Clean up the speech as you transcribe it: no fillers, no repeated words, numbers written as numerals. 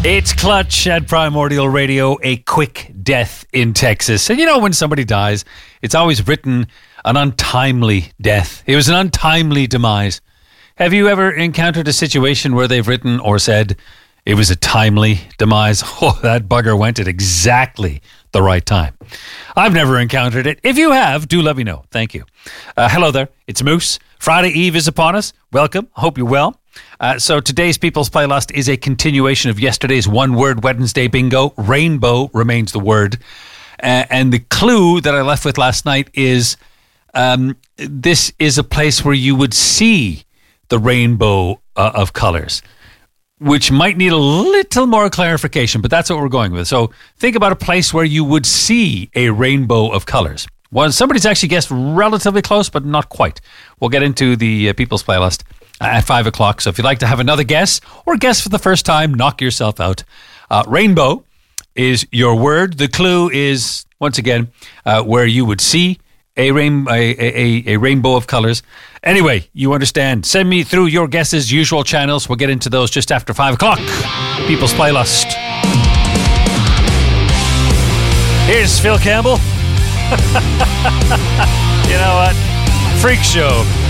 It's Clutch at Primordial Radio, a quick death in Texas. And you know, when somebody dies, it's always written an untimely death. It was an untimely demise. Have you ever encountered a situation where they've written or said it was a timely demise? Oh, that bugger went at exactly the right time. I've never encountered it. If you have, do let me know. Thank you. Hello there. It's Moose. Friday Eve is upon us. Welcome. Hope you're well. So today's People's Playlist is a continuation of yesterday's one-word Wednesday bingo. Rainbow remains the word. And the clue that I left with last night is this is a place where you would see the rainbow of colors, which might need a little more clarification, but that's what we're going with. So think about a place where you would see a rainbow of colors. Well, somebody's actually guessed relatively close, but not quite. We'll get into the People's Playlist at 5 o'clock. So if you'd like to have another guess or guess for the first time, knock yourself out. Rainbow is your word. The clue is, once again, where you would see a rainbow of colors. Anyway, you understand. Send me through your guesses, usual channels. We'll get into those just after 5 o'clock. People's Playlist. Here's Phil Campbell. You know what? Freak show.